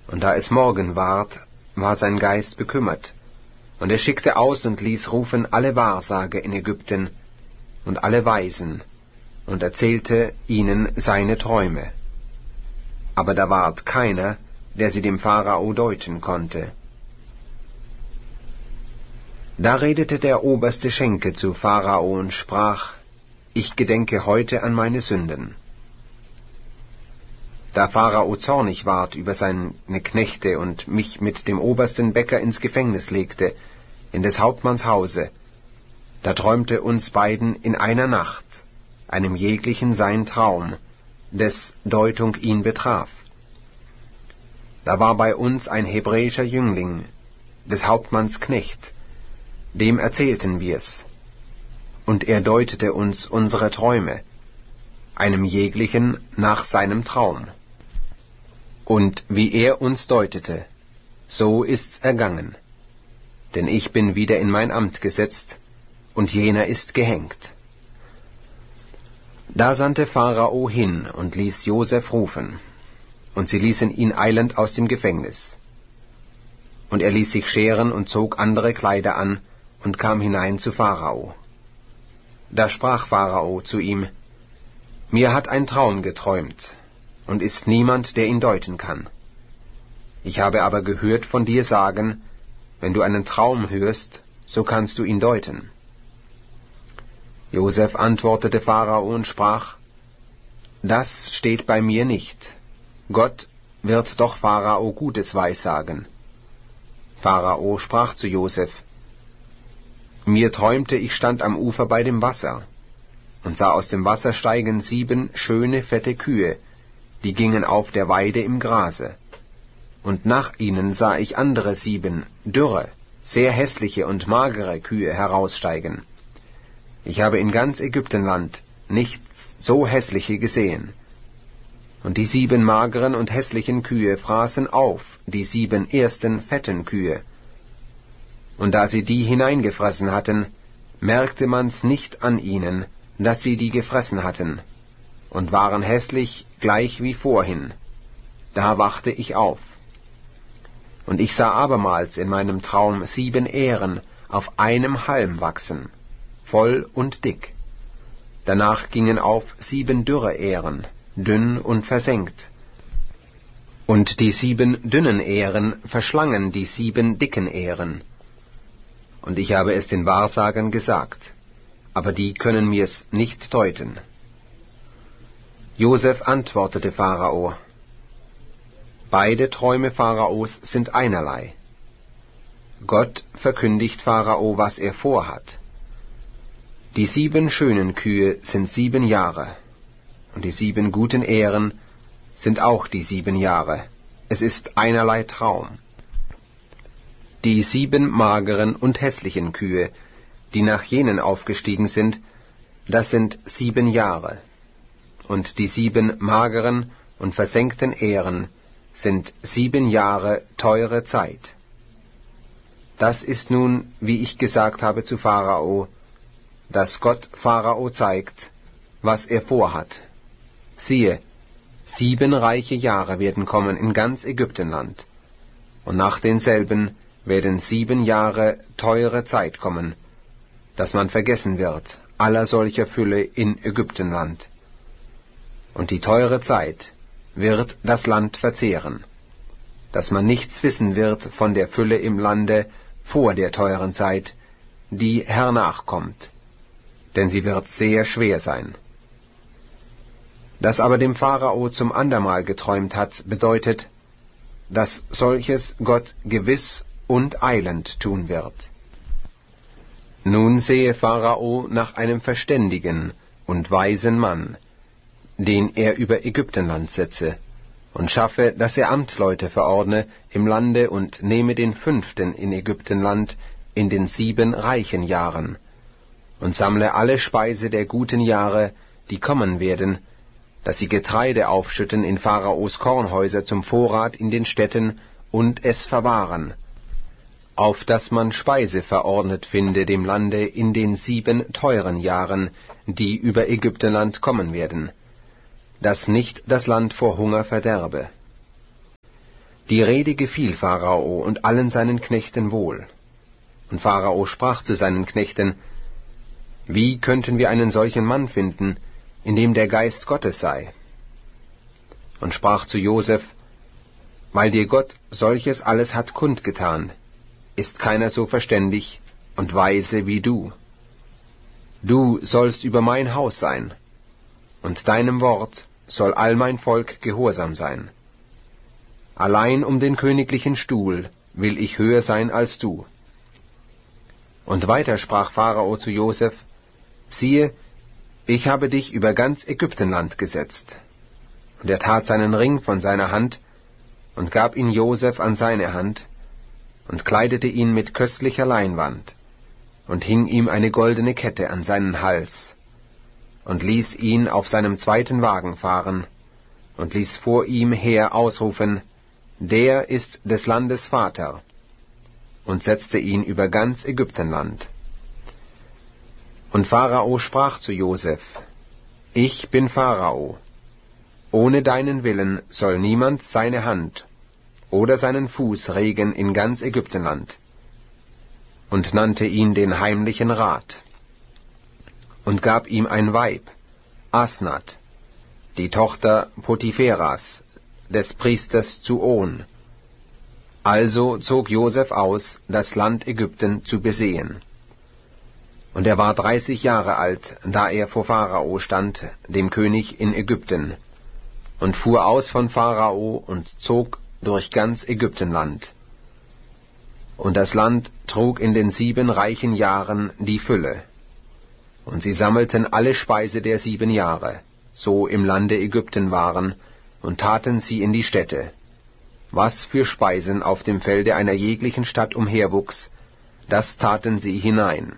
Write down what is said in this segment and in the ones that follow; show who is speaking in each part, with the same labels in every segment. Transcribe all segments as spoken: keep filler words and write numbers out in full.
Speaker 1: Und da es Morgen ward, war sein Geist bekümmert, und er schickte aus und ließ rufen alle Wahrsager in Ägypten und alle Weisen, und erzählte ihnen seine Träume. Aber da ward keiner, der sie dem Pharao deuten konnte. Da redete der oberste Schenke zu Pharao und sprach: Ich gedenke heute an meine Sünden. Da Pharao zornig ward über seine Knechte und mich mit dem obersten Bäcker ins Gefängnis legte, in des Hauptmanns Hause, da träumte uns beiden in einer Nacht, einem jeglichen sein Traum, des Deutung ihn betraf. Da war bei uns ein hebräischer Jüngling, des Hauptmanns Knecht, dem erzählten wir's, und er deutete uns unsere Träume, einem jeglichen nach seinem Traum. Und wie er uns deutete, so ist's ergangen, denn ich bin wieder in mein Amt gesetzt, und jener ist gehängt. Da sandte Pharao hin und ließ Josef rufen, und sie ließen ihn eilend aus dem Gefängnis. Und er ließ sich scheren und zog andere Kleider an und kam hinein zu Pharao. Da sprach Pharao zu ihm: Mir hat ein Traum geträumt, und ist niemand, der ihn deuten kann. Ich habe aber gehört von dir sagen, wenn du einen Traum hörst, so kannst du ihn deuten. Josef antwortete Pharao und sprach: Das steht bei mir nicht. Gott wird doch Pharao Gutes weissagen. Pharao sprach zu Josef: Mir träumte, ich stand am Ufer bei dem Wasser, und sah aus dem Wasser steigen sieben schöne, fette Kühe, die gingen auf der Weide im Grase. Und nach ihnen sah ich andere sieben, dürre, sehr hässliche und magere Kühe heraussteigen. Ich habe in ganz Ägyptenland nichts so hässliche gesehen. Und die sieben mageren und hässlichen Kühe fraßen auf die sieben ersten fetten Kühe. Und da sie die hineingefressen hatten, merkte man's nicht an ihnen, dass sie die gefressen hatten, und waren hässlich gleich wie vorhin. Da wachte ich auf. Und ich sah abermals in meinem Traum sieben Ähren auf einem Halm wachsen, voll und dick. Danach gingen auf sieben dürre Ähren, dünn und versengt. Und die sieben dünnen Ähren verschlangen die sieben dicken Ähren. Und ich habe es den Wahrsagern gesagt, aber die können mir's nicht deuten. Josef antwortete Pharao: Beide Träume Pharaos sind einerlei. Gott verkündigt Pharao, was er vorhat. Die sieben schönen Kühe sind sieben Jahre, und die sieben guten Ähren sind auch die sieben Jahre. Es ist einerlei Traum. Die sieben mageren und hässlichen Kühe, die nach jenen aufgestiegen sind, das sind sieben Jahre. Und die sieben mageren und versenkten Ähren sind sieben Jahre teure Zeit. Das ist nun, wie ich gesagt habe zu Pharao, dass Gott Pharao zeigt, was er vorhat. Siehe, sieben reiche Jahre werden kommen in ganz Ägyptenland, und nach denselben werden sieben Jahre teure Zeit kommen, dass man vergessen wird aller solcher Fülle in Ägyptenland. Und die teure Zeit wird das Land verzehren, dass man nichts wissen wird von der Fülle im Lande vor der teuren Zeit, die hernach kommt, denn sie wird sehr schwer sein. Das aber dem Pharao zum andermal geträumt hat, bedeutet, dass solches Gott gewiss und eilend tun wird. Nun sehe Pharao nach einem verständigen und weisen Mann, den er über Ägyptenland setze, und schaffe, dass er Amtleute verordne im Lande und nehme den fünften in Ägyptenland in den sieben reichen Jahren, und sammle alle Speise der guten Jahre, die kommen werden, dass sie Getreide aufschütten in Pharaos Kornhäuser zum Vorrat in den Städten und es verwahren, auf dass man Speise verordnet finde dem Lande in den sieben teuren Jahren, die über Ägyptenland kommen werden, dass nicht das Land vor Hunger verderbe. Die Rede gefiel Pharao und allen seinen Knechten wohl. Und Pharao sprach zu seinen Knechten: Wie könnten wir einen solchen Mann finden, in dem der Geist Gottes sei? Und sprach zu Joseph: Weil dir Gott solches alles hat kundgetan, ist keiner so verständig und weise wie du. Du sollst über mein Haus sein, und deinem Wort soll all mein Volk gehorsam sein. Allein um den königlichen Stuhl will ich höher sein als du. Und weiter sprach Pharao zu Joseph: Siehe, ich habe dich über ganz Ägyptenland gesetzt. Und er tat seinen Ring von seiner Hand und gab ihn Joseph an seine Hand und kleidete ihn mit köstlicher Leinwand und hing ihm eine goldene Kette an seinen Hals und ließ ihn auf seinem zweiten Wagen fahren und ließ vor ihm her ausrufen: Der ist des Landes Vater, und setzte ihn über ganz Ägyptenland. Und Pharao sprach zu Joseph: Ich bin Pharao. Ohne deinen Willen soll niemand seine Hand oder seinen Fuß regen in ganz Ägyptenland. Und nannte ihn den heimlichen Rat. Und gab ihm ein Weib, Asnath, die Tochter Potipheras, des Priesters zu On. Also zog Joseph aus, das Land Ägypten zu besehen. Und er war dreißig Jahre alt, da er vor Pharao stand, dem König in Ägypten, und fuhr aus von Pharao und zog durch ganz Ägyptenland. Und das Land trug in den sieben reichen Jahren die Fülle. Und sie sammelten alle Speise der sieben Jahre, so im Lande Ägypten waren, und taten sie in die Städte. Was für Speisen auf dem Felde einer jeglichen Stadt umherwuchs, das taten sie hinein.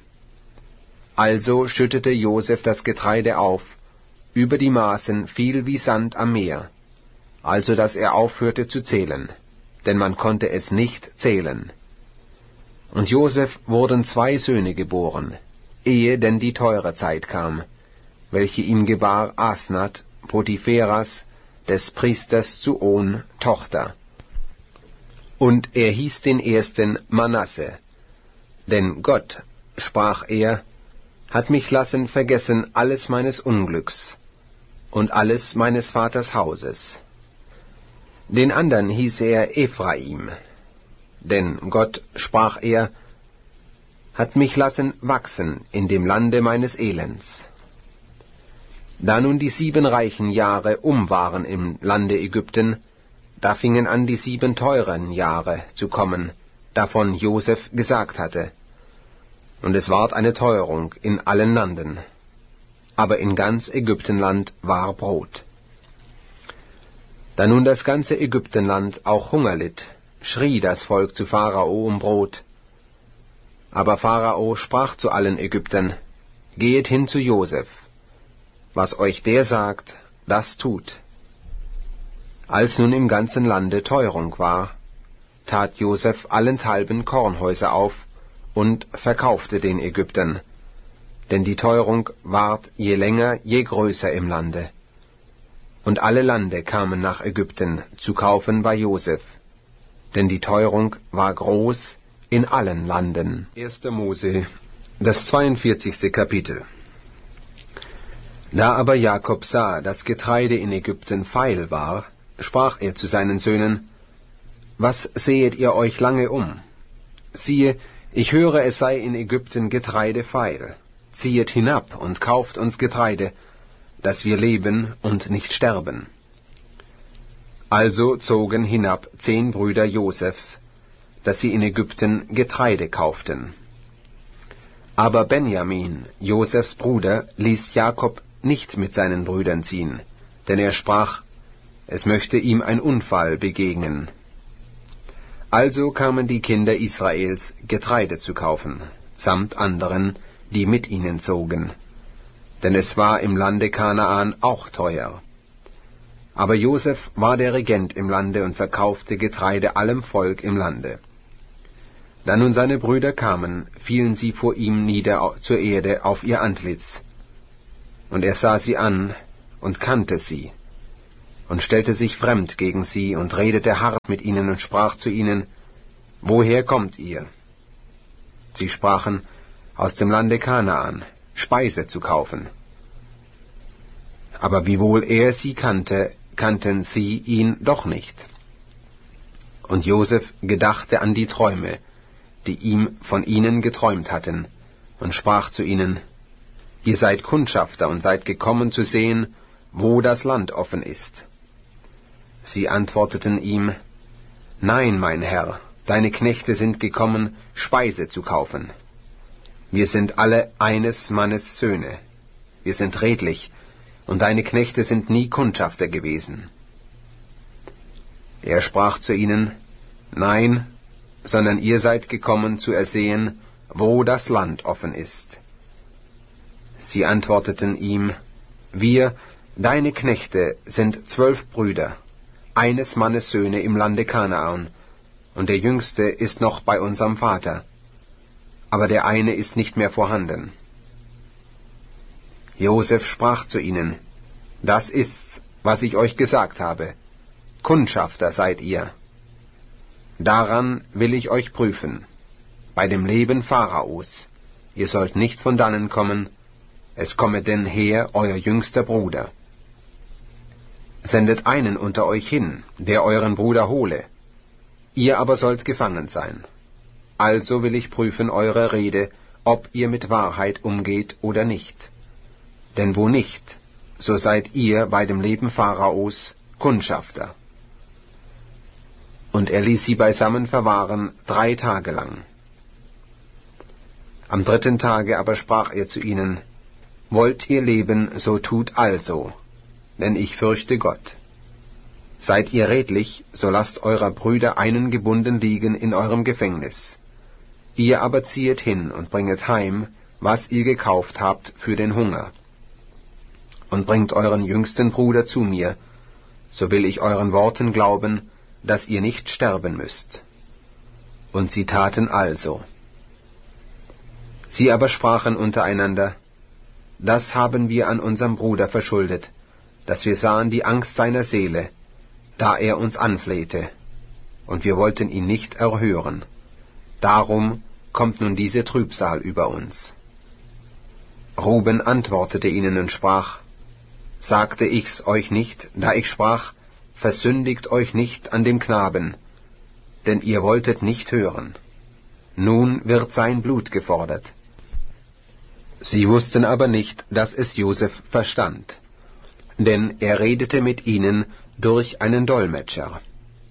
Speaker 1: Also schüttete Joseph das Getreide auf, über die Maßen viel wie Sand am Meer, also dass er aufhörte zu zählen, denn man konnte es nicht zählen. Und Joseph wurden zwei Söhne geboren, ehe denn die teure Zeit kam, welche ihm gebar Asnath, Potipheras, des Priesters zu On, Tochter. Und er hieß den ersten Manasse, denn Gott, sprach er, hat mich lassen vergessen alles meines Unglücks und alles meines Vaters Hauses. Den andern hieß er Ephraim, denn Gott, sprach er, hat mich lassen wachsen in dem Lande meines Elends. Da nun die sieben reichen Jahre um waren im Lande Ägypten, da fingen an die sieben teuren Jahre zu kommen, davon Joseph gesagt hatte. Und es ward eine Teuerung in allen Landen. Aber in ganz Ägyptenland war Brot. Da nun das ganze Ägyptenland auch Hunger litt, schrie das Volk zu Pharao um Brot. Aber Pharao sprach zu allen Ägyptern: Gehet hin zu Joseph. Was euch der sagt, das tut. Als nun im ganzen Lande Teuerung war, tat Joseph allenthalben Kornhäuser auf und verkaufte den Ägyptern, denn die Teuerung ward je länger, je größer im Lande. Und alle Lande kamen nach Ägypten zu kaufen bei Joseph, denn die Teuerung war groß in allen Landen. erster Mose, das zweiundvierzigste Kapitel. Da aber Jakob sah, dass Getreide in Ägypten feil war, sprach er zu seinen Söhnen: Was sehet ihr euch lange um? Siehe, ich höre, es sei in Ägypten Getreide feil. Ziehet hinab und kauft uns Getreide, dass wir leben und nicht sterben. Also zogen hinab zehn Brüder Josephs, dass sie in Ägypten Getreide kauften. Aber Benjamin, Josephs Bruder, ließ Jakob nicht mit seinen Brüdern ziehen, denn er sprach, es möchte ihm ein Unfall begegnen. Also kamen die Kinder Israels, Getreide zu kaufen, samt anderen, die mit ihnen zogen, denn es war im Lande Kanaan auch teuer. Aber Joseph war der Regent im Lande und verkaufte Getreide allem Volk im Lande. Da nun seine Brüder kamen, fielen sie vor ihm nieder zur Erde auf ihr Antlitz. Und er sah sie an und kannte sie. und stellte sich fremd gegen sie und redete hart mit ihnen und sprach zu ihnen: Woher kommt ihr? Sie sprachen: Aus dem Lande Kanaan, Speise zu kaufen. Aber wiewohl er sie kannte, kannten sie ihn doch nicht. Und Josef gedachte an die Träume, die ihm von ihnen geträumt hatten, und sprach zu ihnen: Ihr seid Kundschafter und seid gekommen zu sehen, wo das Land offen ist. Sie antworteten ihm: Nein, mein Herr, deine Knechte sind gekommen, Speise zu kaufen. Wir sind alle eines Mannes Söhne. Wir sind redlich, und deine Knechte sind nie Kundschafter gewesen. Er sprach zu ihnen: Nein, sondern ihr seid gekommen zu ersehen, wo das Land offen ist. Sie antworteten ihm: Wir, deine Knechte, sind zwölf Brüder, eines Mannes Söhne im Lande Kanaan, und der Jüngste ist noch bei unserem Vater, aber der eine ist nicht mehr vorhanden. Josef sprach zu ihnen: Das ist's, was ich euch gesagt habe. Kundschafter seid ihr. Daran will ich euch prüfen, bei dem Leben Pharaos. Ihr sollt nicht von dannen kommen, es komme denn her euer jüngster Bruder. Sendet einen unter euch hin, der euren Bruder hole. Ihr aber sollt gefangen sein. Also will ich prüfen eure Rede, ob ihr mit Wahrheit umgeht oder nicht. Denn wo nicht, so seid ihr bei dem Leben Pharaos Kundschafter. Und er ließ sie beisammen verwahren drei Tage lang. Am dritten Tage aber sprach er zu ihnen: Wollt ihr leben, so tut also, denn ich fürchte Gott. Seid ihr redlich, so lasst eurer Brüder einen gebunden liegen in eurem Gefängnis. Ihr aber ziehet hin und bringet heim, was ihr gekauft habt für den Hunger. Und bringt euren jüngsten Bruder zu mir, so will ich euren Worten glauben, dass ihr nicht sterben müsst. Und sie taten also. Sie aber sprachen untereinander: Das haben wir an unserem Bruder verschuldet, dass wir sahen die Angst seiner Seele, da er uns anflehte, und wir wollten ihn nicht erhören. Darum kommt nun diese Trübsal über uns. Ruben antwortete ihnen und sprach: Sagte ich's euch nicht, da ich sprach: Versündigt euch nicht an dem Knaben, denn ihr wolltet nicht hören. Nun wird sein Blut gefordert. Sie wussten aber nicht, dass es Josef verstand, denn er redete mit ihnen durch einen Dolmetscher.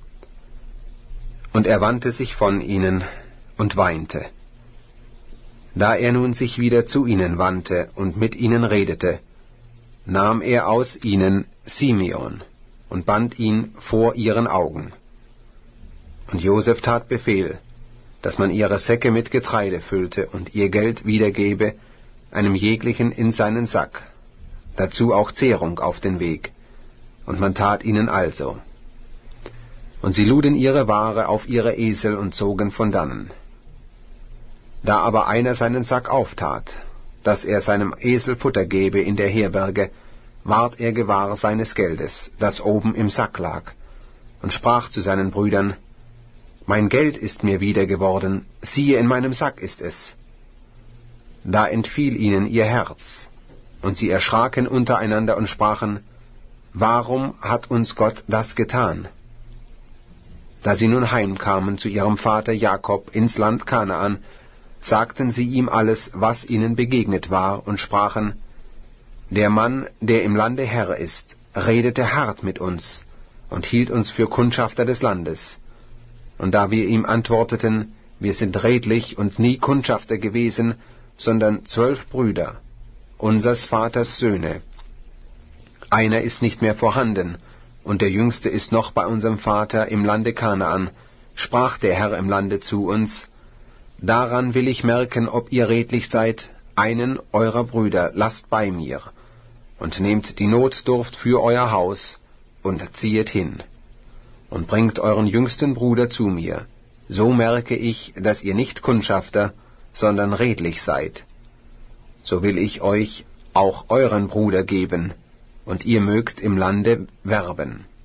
Speaker 1: Und er wandte sich von ihnen und weinte. Da er nun sich wieder zu ihnen wandte und mit ihnen redete, nahm er aus ihnen Simeon und band ihn vor ihren Augen. Und Josef tat Befehl, dass man ihre Säcke mit Getreide füllte und ihr Geld wiedergebe, einem jeglichen in seinen Sack, dazu auch Zehrung auf den Weg, und man tat ihnen also. Und sie luden ihre Ware auf ihre Esel und zogen von dannen. Da aber einer seinen Sack auftat, dass er seinem Esel Futter gebe in der Herberge, ward er gewahr seines Geldes, das oben im Sack lag, und sprach zu seinen Brüdern: Mein Geld ist mir wieder geworden, siehe, in meinem Sack ist es. Da entfiel ihnen ihr Herz, und sie erschraken untereinander und sprachen: Warum hat uns Gott das getan? Da sie nun heimkamen zu ihrem Vater Jakob ins Land Kanaan, sagten sie ihm alles, was ihnen begegnet war, und sprachen: Der Mann, der im Lande Herr ist, redete hart mit uns und hielt uns für Kundschafter des Landes. Und da wir ihm antworteten: Wir sind redlich und nie Kundschafter gewesen, sondern zwölf Brüder, unsers Vaters Söhne. Einer ist nicht mehr vorhanden, und der Jüngste ist noch bei unserem Vater im Lande Kanaan, sprach der Herr im Lande zu uns: Daran will ich merken, ob ihr redlich seid, einen eurer Brüder lasst bei mir, und nehmt die Notdurft für euer Haus, und ziehet hin, und bringt euren jüngsten Bruder zu mir, so merke ich, dass ihr nicht Kundschafter, sondern redlich seid. So will ich euch auch euren Bruder geben, und ihr mögt im Lande werben.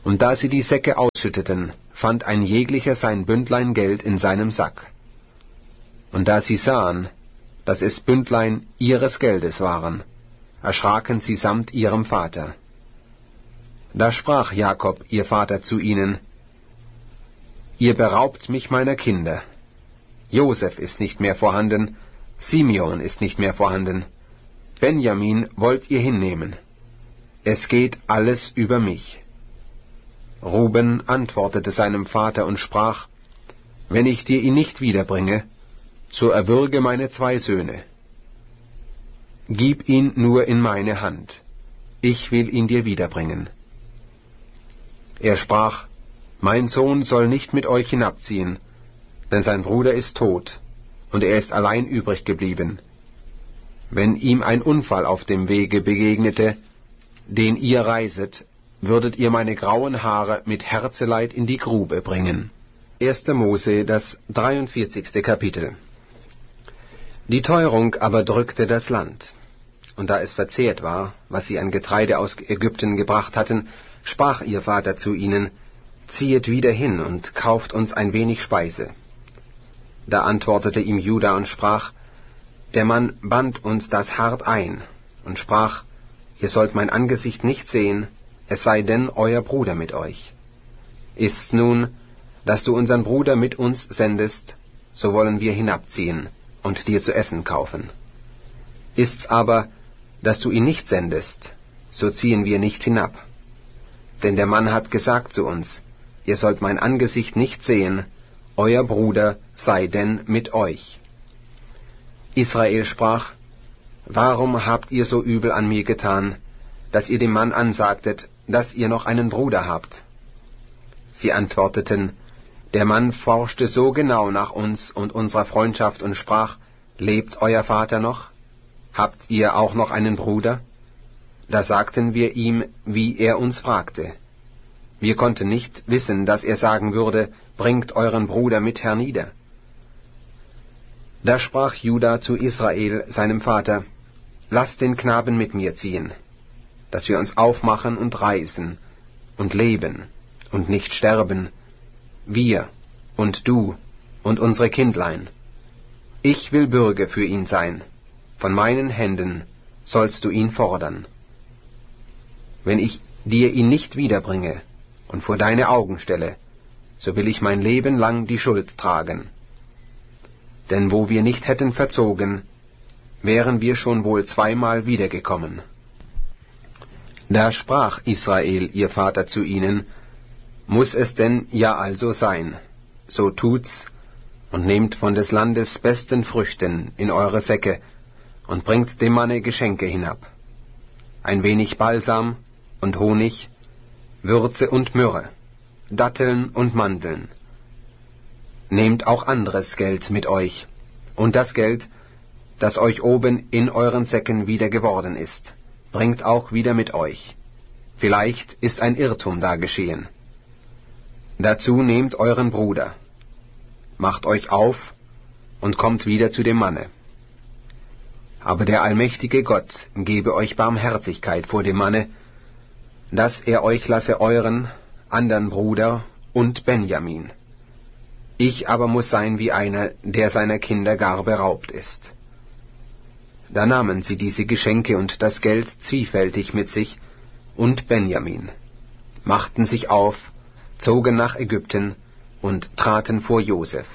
Speaker 1: Und da sie die Säcke ausschütteten, fand ein jeglicher sein Bündlein Geld in seinem Sack. Und da sie sahen, dass es Bündlein ihres Geldes waren, erschraken sie samt ihrem Vater. Da sprach Jakob, ihr Vater, zu ihnen: Ihr beraubt mich meiner Kinder. Josef ist nicht mehr vorhanden, Simeon ist nicht mehr vorhanden, Benjamin wollt ihr hinnehmen. Es geht alles über mich. Ruben antwortete seinem Vater und sprach: Wenn ich dir ihn nicht wiederbringe, so erwürge meine zwei Söhne. Gib ihn nur in meine Hand, ich will ihn dir wiederbringen. Er sprach: Mein Sohn soll nicht mit euch hinabziehen, denn sein Bruder ist tot, und er ist allein übrig geblieben. Wenn ihm ein Unfall auf dem Wege begegnete, den ihr reiset, würdet ihr meine grauen Haare mit Herzeleid in die Grube bringen. erster Mose, das dreiundvierzigste Kapitel. Die Teuerung aber drückte das Land. Und da es verzehrt war, was sie an Getreide aus Ägypten gebracht hatten, sprach ihr Vater zu ihnen: Ziehet wieder hin und kauft uns ein wenig Speise. Da antwortete ihm Juda und sprach: Der Mann band uns das hart ein und sprach: Ihr sollt mein Angesicht nicht sehen, es sei denn euer Bruder mit euch. Ist's nun, dass du unseren Bruder mit uns sendest, so wollen wir hinabziehen und dir zu essen kaufen. Ist's aber, dass du ihn nicht sendest, so ziehen wir nicht hinab. Denn der Mann hat gesagt zu uns: Ihr sollt mein Angesicht nicht sehen, euer Bruder sei denn mit euch. Israel sprach: Warum habt ihr so übel an mir getan, dass ihr dem Mann ansagtet, dass ihr noch einen Bruder habt? Sie antworteten: Der Mann forschte so genau nach uns und unserer Freundschaft und sprach: Lebt euer Vater noch? Habt ihr auch noch einen Bruder? Da sagten wir ihm, wie er uns fragte. Wir konnten nicht wissen, dass er sagen würde: Bringt euren Bruder mit hernieder. Da sprach Juda zu Israel, seinem Vater: Lasst den Knaben mit mir ziehen, dass wir uns aufmachen und reisen und leben und nicht sterben, wir und du und unsere Kindlein. Ich will Bürge für ihn sein, von meinen Händen sollst du ihn fordern. Wenn ich dir ihn nicht wiederbringe und vor deine Augen stelle, so will ich mein Leben lang die Schuld tragen. Denn wo wir nicht hätten verzogen, wären wir schon wohl zweimal wiedergekommen. Da sprach Israel, ihr Vater, zu ihnen: Muß es denn ja also sein, so tut's, und nehmt von des Landes besten Früchten in eure Säcke und bringt dem Manne Geschenke hinab, ein wenig Balsam und Honig, Würze und Myrrhe, Datteln und Mandeln. Nehmt auch anderes Geld mit euch, und das Geld, das euch oben in euren Säcken wieder geworden ist, bringt auch wieder mit euch. Vielleicht ist ein Irrtum da geschehen. Dazu nehmt euren Bruder, macht euch auf und kommt wieder zu dem Manne. Aber der allmächtige Gott gebe euch Barmherzigkeit vor dem Manne, dass er euch lasse euren andern Bruder und Benjamin. Ich aber muß sein wie einer, der seiner Kinder gar beraubt ist. Da nahmen sie diese Geschenke und das Geld zwiefältig mit sich und Benjamin, machten sich auf, zogen nach Ägypten und traten vor Josef.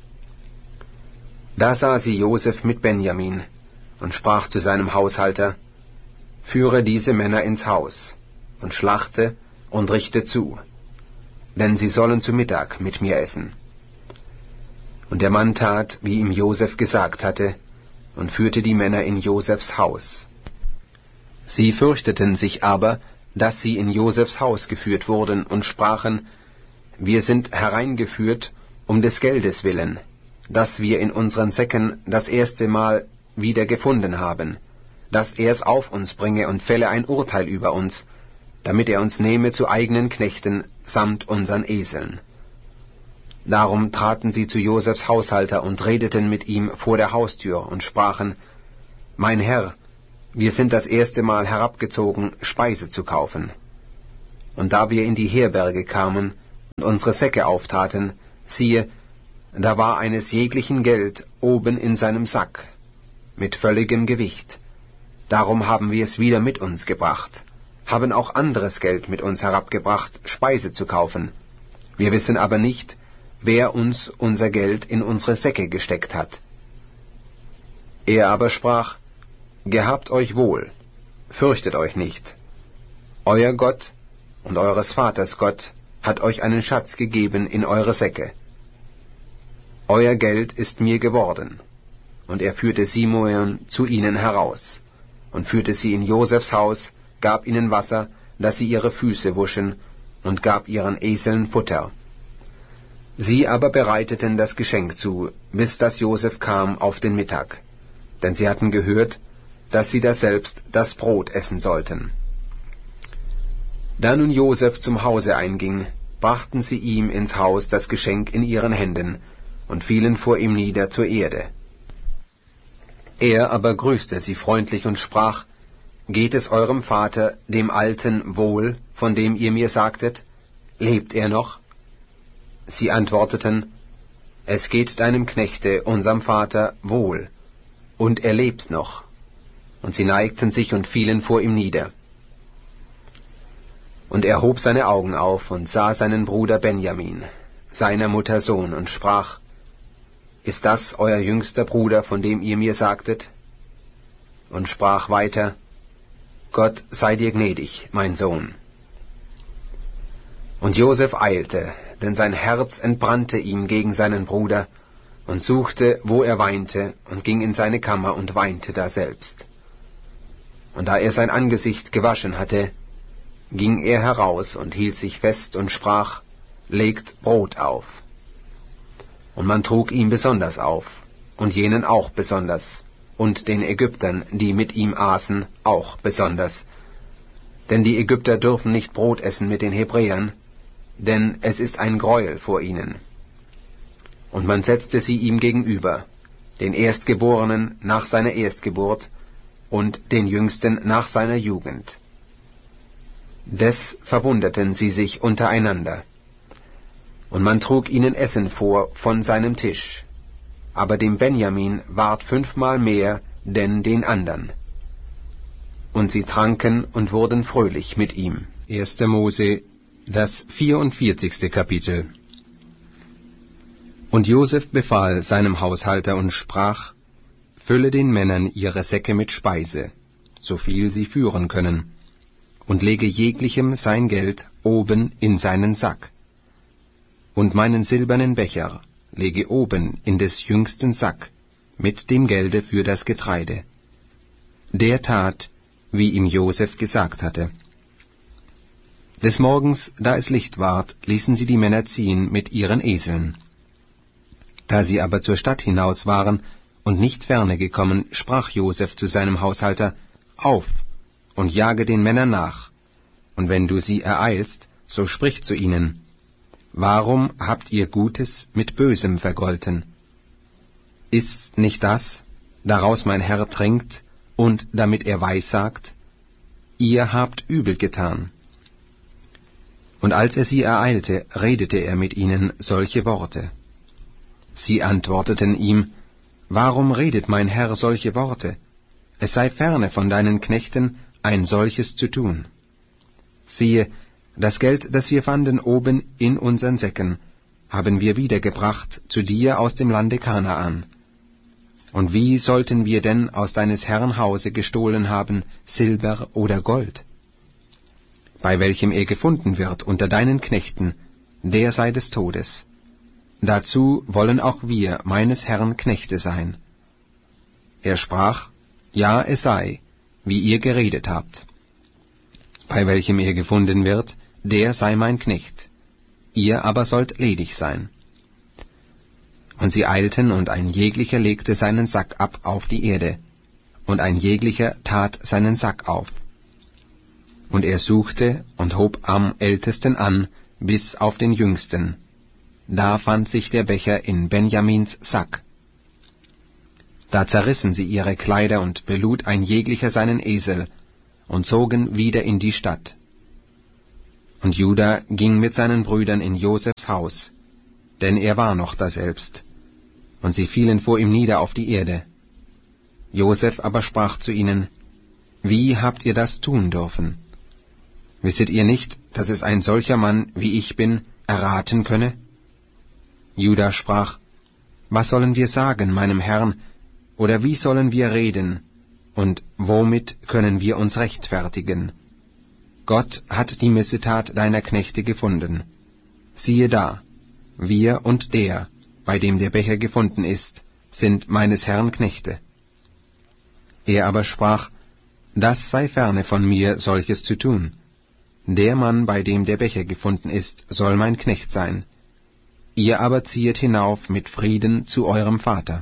Speaker 1: Da sah sie Josef mit Benjamin und sprach zu seinem Haushalter: Führe diese Männer ins Haus und schlachte und richte zu, denn sie sollen zu Mittag mit mir essen. Und der Mann tat, wie ihm Josef gesagt hatte, und führte die Männer in Josefs Haus. Sie fürchteten sich aber, dass sie in Josefs Haus geführt wurden, und sprachen: Wir sind hereingeführt um des Geldes willen, das wir in unseren Säcken das erste Mal wieder gefunden haben, dass er es auf uns bringe und fälle ein Urteil über uns, damit er uns nehme zu eigenen Knechten samt unseren Eseln. Darum traten sie zu Josefs Haushalter und redeten mit ihm vor der Haustür und sprachen: Mein Herr, wir sind das erste Mal herabgezogen, Speise zu kaufen. Und da wir in die Herberge kamen und unsere Säcke auftaten, siehe, da war eines jeglichen Geld oben in seinem Sack, mit völligem Gewicht. Darum haben wir es wieder mit uns gebracht, haben auch anderes Geld mit uns herabgebracht, Speise zu kaufen. Wir wissen aber nicht, wer uns unser Geld in unsere Säcke gesteckt hat. Er aber sprach, Gehabt euch wohl, fürchtet euch nicht. Euer Gott und eures Vaters Gott hat euch einen Schatz gegeben in eure Säcke. Euer Geld ist mir geworden. Und er führte Simeon zu ihnen heraus und führte sie in Josefs Haus, gab ihnen Wasser, dass sie ihre Füße wuschen, und gab ihren Eseln Futter. Sie aber bereiteten das Geschenk zu, bis dass Josef kam auf den Mittag, denn sie hatten gehört, dass sie daselbst das Brot essen sollten. Da nun Josef zum Hause einging, brachten sie ihm ins Haus das Geschenk in ihren Händen und fielen vor ihm nieder zur Erde. Er aber grüßte sie freundlich und sprach, Geht es eurem Vater, dem Alten, wohl, von dem ihr mir sagtet? Lebt er noch? Sie antworteten, Es geht deinem Knechte, unserem Vater, wohl, und er lebt noch. Und sie neigten sich und fielen vor ihm nieder. Und er hob seine Augen auf und sah seinen Bruder Benjamin, seiner Mutter Sohn, und sprach, Ist das euer jüngster Bruder, von dem ihr mir sagtet? Und sprach weiter, Gott sei dir gnädig, mein Sohn. Und Josef eilte, denn sein Herz entbrannte ihm gegen seinen Bruder, und suchte, wo er weinte, und ging in seine Kammer und weinte daselbst. Und da er sein Angesicht gewaschen hatte, ging er heraus und hielt sich fest und sprach, Legt Brot auf. Und man trug ihm besonders auf, und jenen auch besonders, und den Ägyptern, die mit ihm aßen, auch besonders. Denn die Ägypter dürfen nicht Brot essen mit den Hebräern, denn es ist ein Greuel vor ihnen. Und man setzte sie ihm gegenüber, den Erstgeborenen nach seiner Erstgeburt und den Jüngsten nach seiner Jugend. Des verwunderten sie sich untereinander. Und man trug ihnen Essen vor von seinem Tisch. Aber dem Benjamin ward fünfmal mehr denn den andern. Und sie tranken und wurden fröhlich mit ihm. erster Mose, das vierundvierzigste Kapitel. Und Josef befahl seinem Haushalter und sprach, Fülle den Männern ihre Säcke mit Speise, so viel sie führen können, und lege jeglichem sein Geld oben in seinen Sack. Und meinen silbernen Becher lege oben in des jüngsten Sack, mit dem Gelde für das Getreide. Der tat, wie ihm Josef gesagt hatte. Des Morgens, da es Licht ward, ließen sie die Männer ziehen mit ihren Eseln. Da sie aber zur Stadt hinaus waren und nicht ferne gekommen, sprach Josef zu seinem Haushalter, Auf und jage den Männern nach, und wenn du sie ereilst, so sprich zu ihnen, Warum habt ihr Gutes mit Bösem vergolten? Ist's nicht das, daraus mein Herr trinkt, und damit er weissagt? Ihr habt übel getan. Und als er sie ereilte, redete er mit ihnen solche Worte. Sie antworteten ihm, Warum redet mein Herr solche Worte? Es sei ferne von deinen Knechten, ein solches zu tun. Siehe, das Geld, das wir fanden oben in unseren Säcken, haben wir wiedergebracht zu dir aus dem Lande Kanaan. Und wie sollten wir denn aus deines Herrn Hause gestohlen haben, Silber oder Gold? Bei welchem er gefunden wird unter deinen Knechten, der sei des Todes. Dazu wollen auch wir meines Herrn Knechte sein. Er sprach, Ja, es sei, wie ihr geredet habt. Bei welchem er gefunden wird, der sei mein Knecht. Ihr aber sollt ledig sein. Und sie eilten, und ein jeglicher legte seinen Sack ab auf die Erde, und ein jeglicher tat seinen Sack auf. Und er suchte und hob am Ältesten an, bis auf den Jüngsten. Da fand sich der Becher in Benjamins Sack. Da zerrissen sie ihre Kleider und belud ein jeglicher seinen Esel, und zogen wieder in die Stadt. Und Juda ging mit seinen Brüdern in Josefs Haus, denn er war noch daselbst. Und sie fielen vor ihm nieder auf die Erde. Josef aber sprach zu ihnen: Wie habt ihr das tun dürfen? Wisset ihr nicht, dass es ein solcher Mann, wie ich bin, erraten könne? Juda sprach: Was sollen wir sagen, meinem Herrn, oder wie sollen wir reden, und womit können wir uns rechtfertigen? Gott hat die Missetat deiner Knechte gefunden. Siehe da, wir und der, bei dem der Becher gefunden ist, sind meines Herrn Knechte. Er aber sprach: Das sei ferne von mir, solches zu tun. Der Mann, bei dem der Becher gefunden ist, soll mein Knecht sein. Ihr aber ziehet hinauf mit Frieden zu eurem Vater.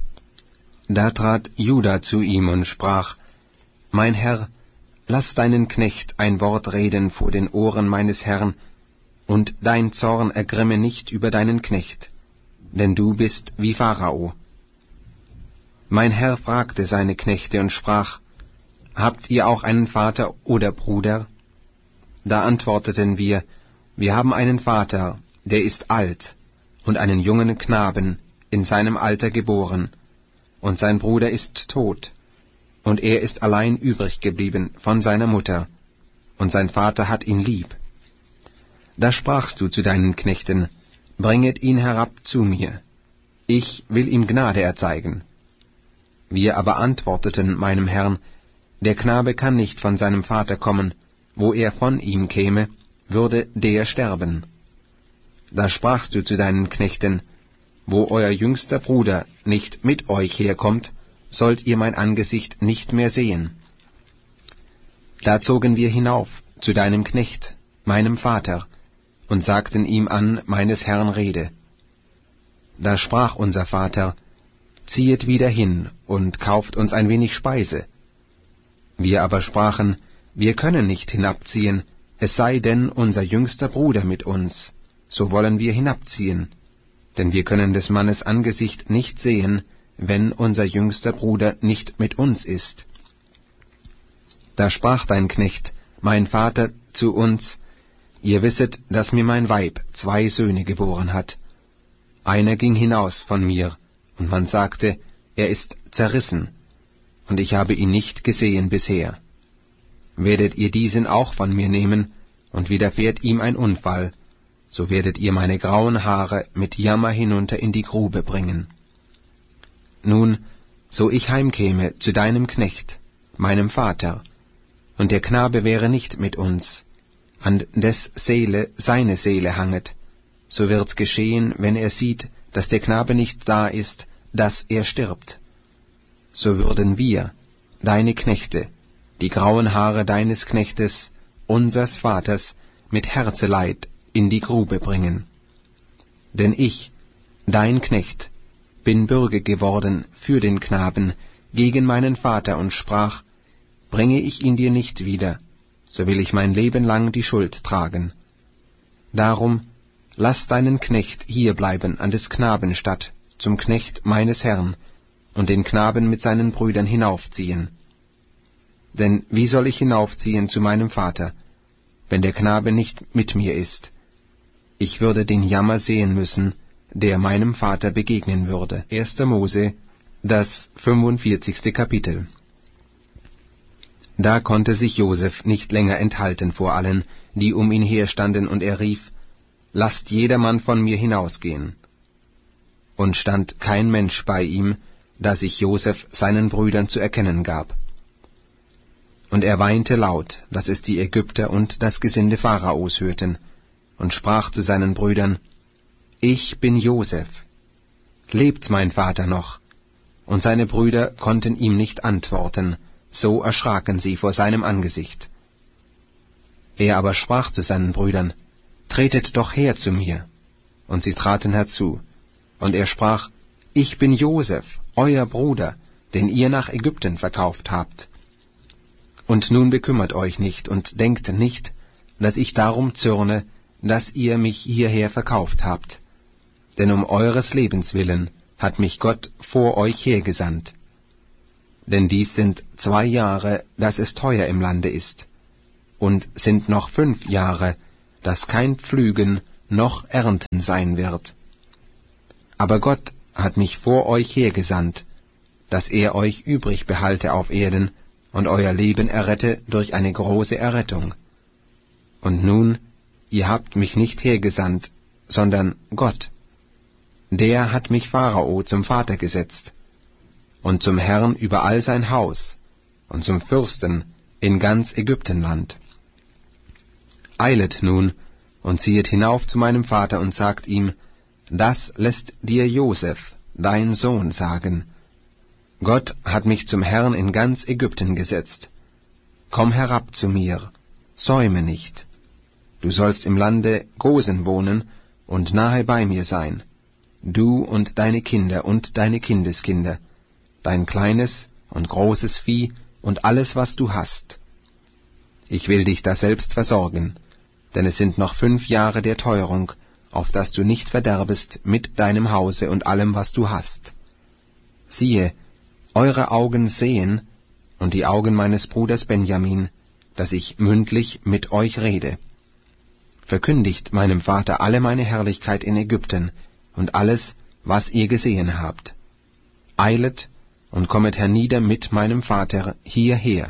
Speaker 1: Da trat Juda zu ihm und sprach: Mein Herr, lass deinen Knecht ein Wort reden vor den Ohren meines Herrn, und dein Zorn ergrimme nicht über deinen Knecht, denn du bist wie Pharao. Mein Herr fragte seine Knechte und sprach: Habt ihr auch einen Vater oder Bruder? Da antworteten wir: Wir haben einen Vater, der ist alt, und einen jungen Knaben, in seinem Alter geboren, und sein Bruder ist tot, und er ist allein übrig geblieben von seiner Mutter, und sein Vater hat ihn lieb. Da sprachst du zu deinen Knechten: Bringet ihn herab zu mir, ich will ihm Gnade erzeigen. Wir aber antworteten meinem Herrn: Der Knabe kann nicht von seinem Vater kommen, wo er von ihm käme, würde der sterben. Da sprachst du zu deinen Knechten: Wo euer jüngster Bruder nicht mit euch herkommt, sollt ihr mein Angesicht nicht mehr sehen. Da zogen wir hinauf zu deinem Knecht, meinem Vater, und sagten ihm an meines Herrn Rede. Da sprach unser Vater: Ziehet wieder hin und kauft uns ein wenig Speise. Wir aber sprachen: Wir können nicht hinabziehen, es sei denn unser jüngster Bruder mit uns, so wollen wir hinabziehen, denn wir können des Mannes Angesicht nicht sehen, wenn unser jüngster Bruder nicht mit uns ist. Da sprach dein Knecht, mein Vater, zu uns: Ihr wisset, dass mir mein Weib zwei Söhne geboren hat. Einer ging hinaus von mir, und man sagte, er ist zerrissen, und ich habe ihn nicht gesehen bisher. Werdet ihr diesen auch von mir nehmen, und widerfährt ihm ein Unfall, so werdet ihr meine grauen Haare mit Jammer hinunter in die Grube bringen. Nun, so ich heimkäme zu deinem Knecht, meinem Vater, und der Knabe wäre nicht mit uns, an des Seele seine Seele hanget, so wird's geschehen, wenn er sieht, dass der Knabe nicht da ist, dass er stirbt. So würden wir, deine Knechte, die grauen Haare deines Knechtes, unsers Vaters, mit Herzeleid in die Grube bringen. Denn ich, dein Knecht, bin Bürge geworden für den Knaben gegen meinen Vater und sprach: Bringe ich ihn dir nicht wieder, so will ich mein Leben lang die Schuld tragen. Darum lass deinen Knecht hier bleiben an des Knaben statt, zum Knecht meines Herrn, und den Knaben mit seinen Brüdern hinaufziehen. Denn wie soll ich hinaufziehen zu meinem Vater, wenn der Knabe nicht mit mir ist? Ich würde den Jammer sehen müssen, der meinem Vater begegnen würde. erster Mose, das fünfundvierzigste Kapitel. Da konnte sich Josef nicht länger enthalten vor allen, die um ihn herstanden, und er rief: Lasst jedermann von mir hinausgehen. Und stand kein Mensch bei ihm, da sich Josef seinen Brüdern zu erkennen gab. Und er weinte laut, dass es die Ägypter und das Gesinde Pharaos hörten, und sprach zu seinen Brüdern: Ich bin Josef. Lebt mein Vater noch? Und seine Brüder konnten ihm nicht antworten, so erschraken sie vor seinem Angesicht. Er aber sprach zu seinen Brüdern: Tretet doch her zu mir. Und sie traten herzu. Und er sprach: Ich bin Josef, euer Bruder, den ihr nach Ägypten verkauft habt. Und nun bekümmert euch nicht und denkt nicht, dass ich darum zürne, dass ihr mich hierher verkauft habt. Denn um eures Lebens willen hat mich Gott vor euch hergesandt. Denn dies sind zwei Jahre, dass es teuer im Lande ist, und sind noch fünf Jahre, dass kein Pflügen noch Ernten sein wird. Aber Gott hat mich vor euch hergesandt, dass er euch übrig behalte auf Erden und euer Leben errette durch eine große Errettung. Und nun, ihr habt mich nicht hergesandt, sondern Gott. Der hat mich Pharao zum Vater gesetzt und zum Herrn über all sein Haus und zum Fürsten in ganz Ägyptenland. Eilet nun und ziehet hinauf zu meinem Vater und sagt ihm, das lässt dir Josef, dein Sohn, sagen. Gott hat mich zum Herrn in ganz Ägypten gesetzt. Komm herab zu mir, säume nicht. Du sollst im Lande Gosen wohnen und nahe bei mir sein, du und deine Kinder und deine Kindeskinder, dein kleines und großes Vieh und alles, was du hast. Ich will dich daselbst versorgen, denn es sind noch fünf Jahre der Teuerung, auf dass du nicht verderbest mit deinem Hause und allem, was du hast. Siehe, eure Augen sehen, und die Augen meines Bruders Benjamin, dass ich mündlich mit euch rede. Verkündigt meinem Vater alle meine Herrlichkeit in Ägypten und alles, was ihr gesehen habt. Eilet und kommet hernieder mit meinem Vater hierher.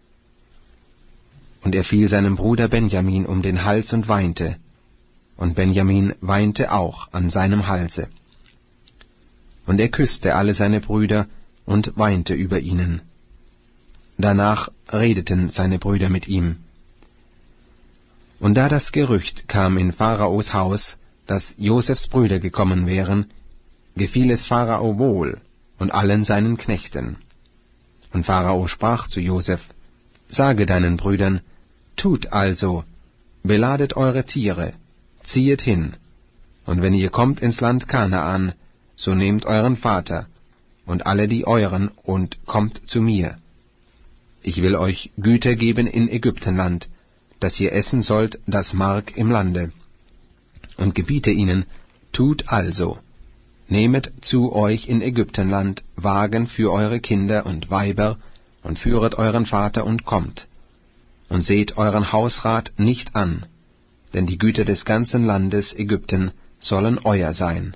Speaker 1: Und er fiel seinem Bruder Benjamin um den Hals und weinte, und Benjamin weinte auch an seinem Halse. Und er küsste alle seine Brüder und weinte über ihnen. Danach redeten seine Brüder mit ihm. Und da das Gerücht kam in Pharaos Haus, dass Josefs Brüder gekommen wären, gefiel es Pharao wohl und allen seinen Knechten. Und Pharao sprach zu Josef, sage deinen Brüdern, tut also, beladet eure Tiere, ziehet hin, und wenn ihr kommt ins Land Kanaan, so nehmt euren Vater und alle die euren und kommt zu mir. Ich will euch Güter geben in Ägyptenland, dass ihr essen sollt das Mark im Lande. Und gebiete ihnen, tut also, nehmet zu euch in Ägyptenland Wagen für eure Kinder und Weiber, und führet euren Vater und kommt. Und seht euren Hausrat nicht an, denn die Güter des ganzen Landes Ägypten sollen euer sein.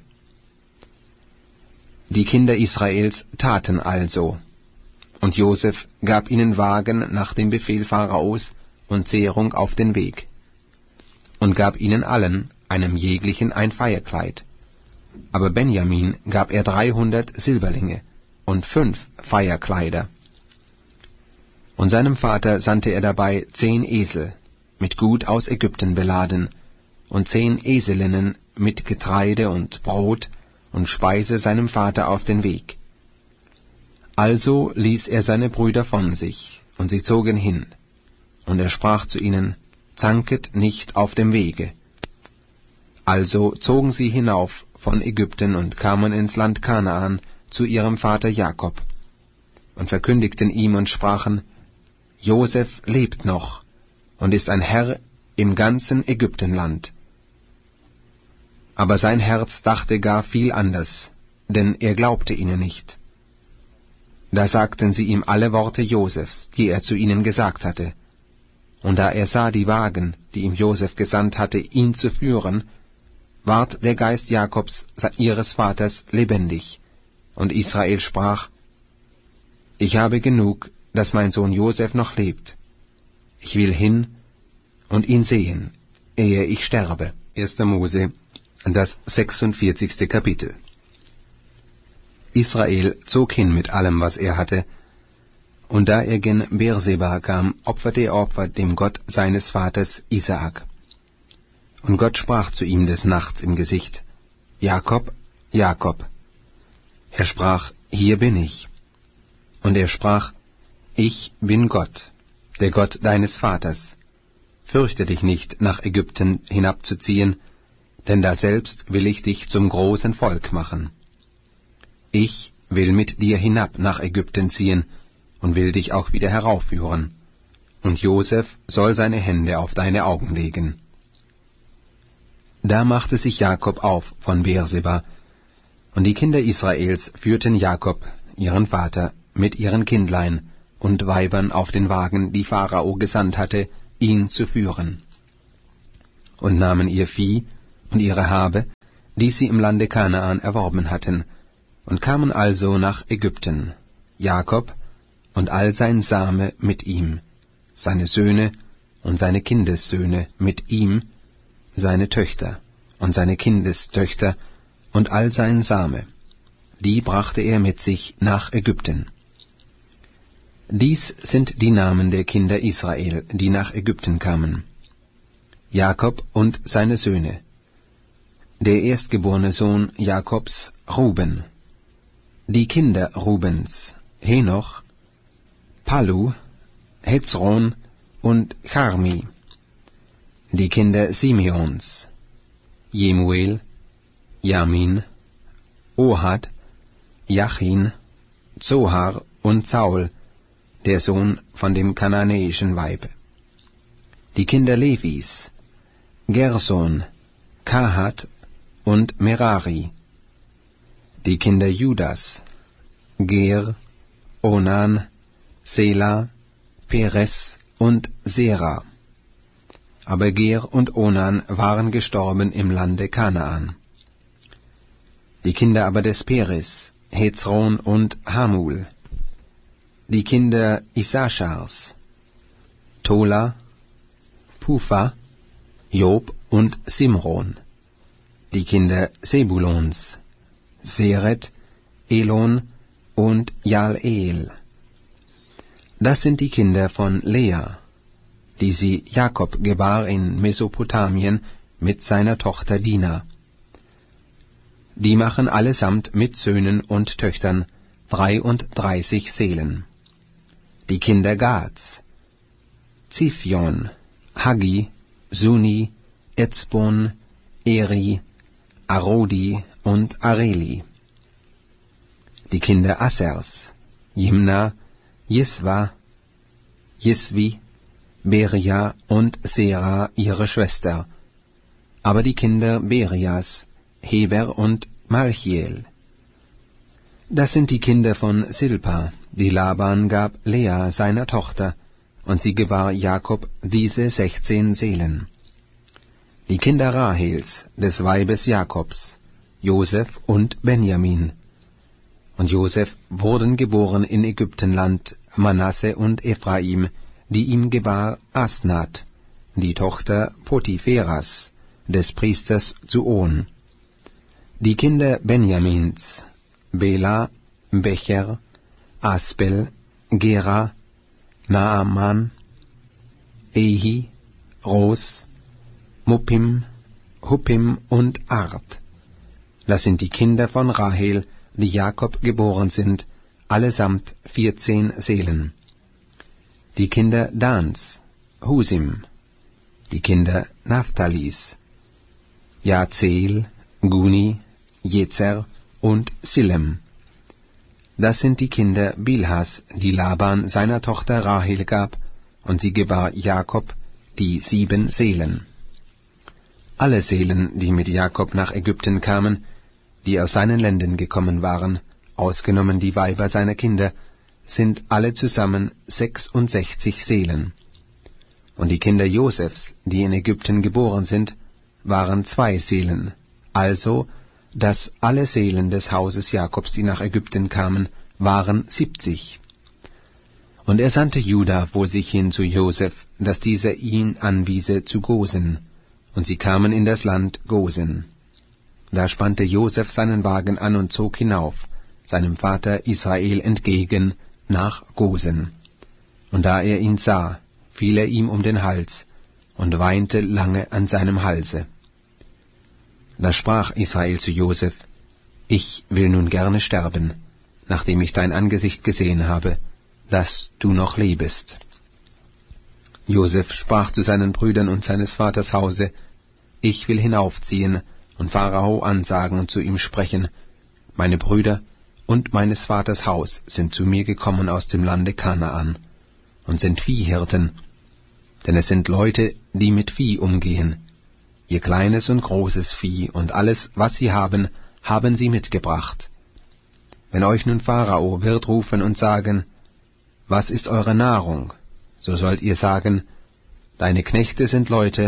Speaker 1: Die Kinder Israels taten also, und Josef gab ihnen Wagen nach dem Befehl Pharaos und Zehrung auf den Weg, und gab ihnen allen, einem jeglichen, ein Feierkleid. Aber Benjamin gab er dreihundert Silberlinge und fünf Feierkleider. Und seinem Vater sandte er dabei zehn Esel, mit Gut aus Ägypten beladen, und zehn Eselinnen mit Getreide und Brot und Speise seinem Vater auf den Weg. Also ließ er seine Brüder von sich, und sie zogen hin. Und er sprach zu ihnen, zanket nicht auf dem Wege. Also zogen sie hinauf von Ägypten und kamen ins Land Kanaan zu ihrem Vater Jakob, und verkündigten ihm und sprachen, Josef lebt noch und ist ein Herr im ganzen Ägyptenland. Aber sein Herz dachte gar viel anders, denn er glaubte ihnen nicht. Da sagten sie ihm alle Worte Josefs, die er zu ihnen gesagt hatte. Und da er sah die Wagen, die ihm Josef gesandt hatte, ihn zu führen, ward der Geist Jakobs, ihres Vaters, lebendig. Und Israel sprach, ich habe genug, dass mein Sohn Josef noch lebt. Ich will hin und ihn sehen, ehe ich sterbe. erster Mose, das sechsundvierzigste Kapitel. Israel zog hin mit allem, was er hatte, und da er gen Beerseba kam, opferte er Opfer dem Gott seines Vaters Isaak. Und Gott sprach zu ihm des Nachts im Gesicht, Jakob, Jakob. Er sprach, hier bin ich. Und er sprach, ich bin Gott, der Gott deines Vaters. Fürchte dich nicht, nach Ägypten hinabzuziehen, denn daselbst will ich dich zum großen Volk machen. Ich will mit dir hinab nach Ägypten ziehen und will dich auch wieder heraufführen, und Josef soll seine Hände auf deine Augen legen. Da machte sich Jakob auf von Beerseba, und die Kinder Israels führten Jakob, ihren Vater, mit ihren Kindlein und Weibern auf den Wagen, die Pharao gesandt hatte, ihn zu führen. und nahmen ihr Vieh und ihre Habe, die sie im Lande Kanaan erworben hatten, und kamen also nach Ägypten, Jakob und all sein Same mit ihm, seine Söhne und seine Kindessöhne mit ihm, seine Töchter und seine Kindestöchter und all sein Same. Die brachte er mit sich nach Ägypten. Dies sind die Namen der Kinder Israel, die nach Ägypten kamen. Jakob und seine Söhne. Der erstgeborene Sohn Jakobs, Ruben. Die Kinder Rubens, Henoch, Pallu, Hezron und Charmi. Die Kinder Simeons, Jemuel, Jamin, Ohad, Jachin, Zohar und Saul, der Sohn von dem kananäischen Weib. Die Kinder Levis, Gerson, Kahat und Merari. Die Kinder Judas, Ger, Onan, Sela, Peres und Sera. Aber Ger und Onan waren gestorben im Lande Kanaan. Die Kinder aber des Peres, Hezron und Hamul. Die Kinder Issachars, Tola, Pufa, Job und Simron. Die Kinder Sebulons, Seret, Elon und Jaleel. Das sind die Kinder von Lea, die sie Jakob gebar in Mesopotamien mit seiner Tochter Dina. Die machen allesamt mit Söhnen und Töchtern dreiunddreißig Seelen. Die Kinder Gads, Ziphion, Haggi, Suni, Etzbon, Eri, Arodi und Areli. Die Kinder Assers, Jimna, Jiswa, Jiswi, Beria und Sera ihre Schwester, aber die Kinder Berias, Heber und Malchiel. Das sind die Kinder von Silpa, die Laban gab Lea seiner Tochter, und sie gebar Jakob diese sechzehn Seelen. Die Kinder Rahels, des Weibes Jakobs, Josef und Benjamin. Und Josef wurden geboren in Ägyptenland Manasse und Ephraim, die ihm gebar Asnath, die Tochter Potipheras, des Priesters Zuon. Die Kinder Benjamins, Bela, Becher, Aspel, Gera, Naaman, Ehi, Ros, Muppim, Huppim und Ard. Das sind die Kinder von Rahel, die Jakob geboren sind, allesamt vierzehn Seelen. Die Kinder Dans, Husim. Die Kinder Naphtalis, Jahzeel, Guni, Jezer und Silem. Das sind die Kinder Bilhas, die Laban seiner Tochter Rahel gab, und sie gebar Jakob die sieben Seelen. Alle Seelen, die mit Jakob nach Ägypten kamen, die aus seinen Ländern gekommen waren, ausgenommen die Weiber seiner Kinder, sind alle zusammen sechsundsechzig Seelen. Und die Kinder Josefs, die in Ägypten geboren sind, waren zwei Seelen, also dass alle Seelen des Hauses Jakobs, die nach Ägypten kamen, waren siebzig. Und er sandte Juda vor sich hin zu Josef, dass dieser ihn anwiese zu Gosen, und sie kamen in das Land Gosen. Da spannte Josef seinen Wagen an und zog hinauf, seinem Vater Israel entgegen, nach Gosen. Und da er ihn sah, fiel er ihm um den Hals und weinte lange an seinem Halse. Da sprach Israel zu Josef: Ich will nun gerne sterben, nachdem ich dein Angesicht gesehen habe, dass du noch lebest. Josef sprach zu seinen Brüdern und seines Vaters Hause: Ich will hinaufziehen und Pharao ansagen und zu ihm sprechen: Meine Brüder und meines Vaters Haus sind zu mir gekommen aus dem Lande Kanaan und sind Viehhirten, denn es sind Leute, die mit Vieh umgehen. Ihr kleines und großes Vieh und alles, was sie haben, haben sie mitgebracht. Wenn euch nun Pharao wird rufen und sagen: Was ist eure Nahrung? So sollt ihr sagen: Deine Knechte sind Leute,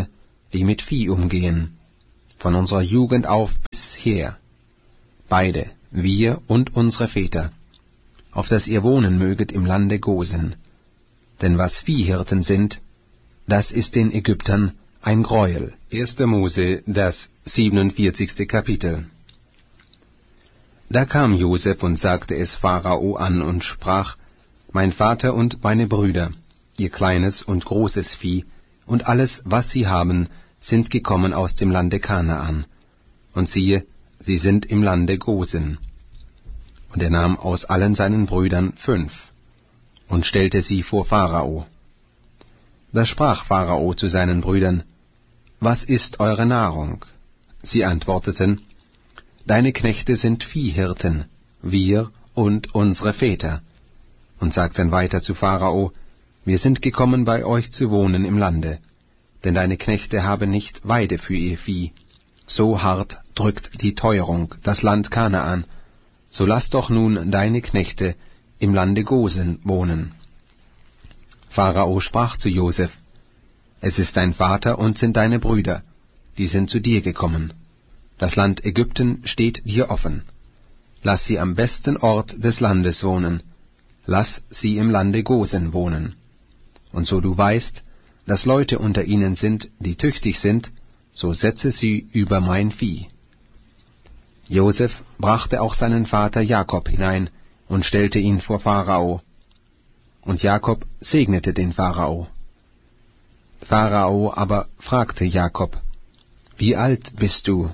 Speaker 1: die mit Vieh umgehen, von unserer Jugend auf bisher, beide, wir und unsere Väter, auf dass ihr wohnen möget im Lande Gosen. Denn was Viehhirten sind, das ist den Ägyptern ein Greuel. erster Mose, das siebenundvierzigste Kapitel. Da kam Joseph und sagte es Pharao an und sprach, mein Vater und meine Brüder, ihr kleines und großes Vieh und alles, was sie haben, sind gekommen aus dem Lande Kanaan. Und siehe, sie sind im Lande Gosen. Und er nahm aus allen seinen Brüdern fünf und stellte sie vor Pharao. Da sprach Pharao zu seinen Brüdern, was ist eure Nahrung? Sie antworteten, deine Knechte sind Viehhirten, wir und unsere Väter. Und sagten weiter zu Pharao, wir sind gekommen, bei euch zu wohnen im Lande, denn deine Knechte haben nicht Weide für ihr Vieh. So hart drückt die Teuerung das Land Kanaan, so lass doch nun deine Knechte im Lande Gosen wohnen. Pharao sprach zu Joseph, es ist dein Vater und sind deine Brüder, die sind zu dir gekommen. Das Land Ägypten steht dir offen. Lass sie am besten Ort des Landes wohnen, lass sie im Lande Gosen wohnen. Und so du weißt, dass Leute unter ihnen sind, die tüchtig sind, so setze sie über mein Vieh. Joseph brachte auch seinen Vater Jakob hinein und stellte ihn vor Pharao. Und Jakob segnete den Pharao. Pharao aber fragte Jakob, wie alt bist du?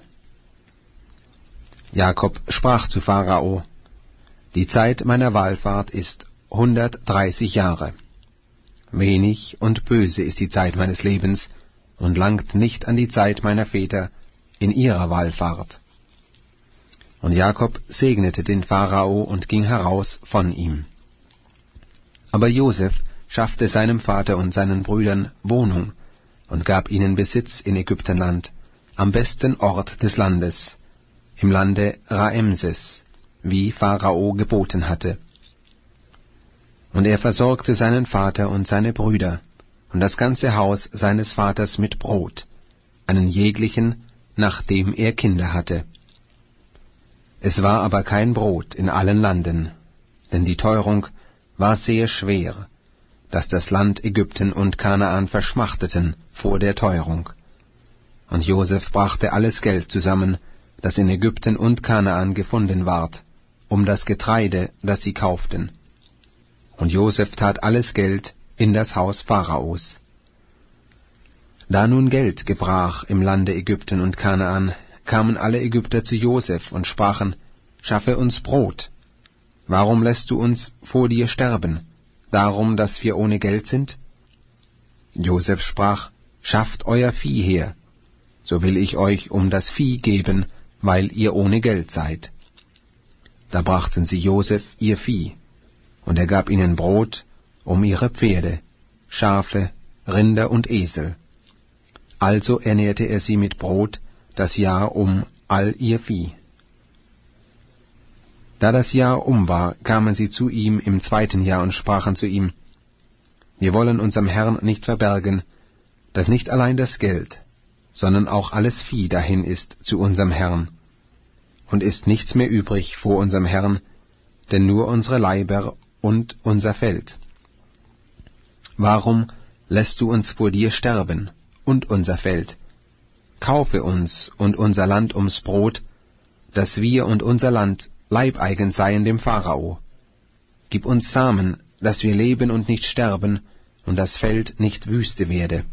Speaker 1: Jakob sprach zu Pharao, die Zeit meiner Wallfahrt ist hundertdreißig Jahre. Wenig und böse ist die Zeit meines Lebens und langt nicht an die Zeit meiner Väter in ihrer Wallfahrt. Und Jakob segnete den Pharao und ging heraus von ihm. Aber Joseph schaffte seinem Vater und seinen Brüdern Wohnung und gab ihnen Besitz in Ägyptenland, am besten Ort des Landes, im Lande Raemses, wie Pharao geboten hatte. Und er versorgte seinen Vater und seine Brüder und das ganze Haus seines Vaters mit Brot, einen jeglichen, nachdem er Kinder hatte. Es war aber kein Brot in allen Landen, denn die Teuerung war sehr schwer, dass das Land Ägypten und Kanaan verschmachteten vor der Teuerung. Und Joseph brachte alles Geld zusammen, das in Ägypten und Kanaan gefunden ward, um das Getreide, das sie kauften. Und Joseph tat alles Geld in das Haus Pharaos. Da nun Geld gebrach im Lande Ägypten und Kanaan, kamen alle Ägypter zu Joseph und sprachen, schaffe uns Brot. Warum lässt du uns vor dir sterben, darum, dass wir ohne Geld sind? Joseph sprach, schafft euer Vieh her, so will ich euch um das Vieh geben, weil ihr ohne Geld seid. Da brachten sie Joseph ihr Vieh, und er gab ihnen Brot um ihre Pferde, Schafe, Rinder und Esel. Also ernährte er sie mit Brot das Jahr um all ihr Vieh. Da das Jahr um war, kamen sie zu ihm im zweiten Jahr und sprachen zu ihm, wir wollen unserem Herrn nicht verbergen, dass nicht allein das Geld, sondern auch alles Vieh dahin ist zu unserem Herrn. Und ist nichts mehr übrig vor unserem Herrn, denn nur unsere Leiber und unser Feld. Warum lässt du uns vor dir sterben und unser Feld? Kaufe uns und unser Land ums Brot, dass wir und unser Land leibeigen seien dem Pharao. Gib uns Samen, dass wir leben und nicht sterben, und das Feld nicht Wüste werde.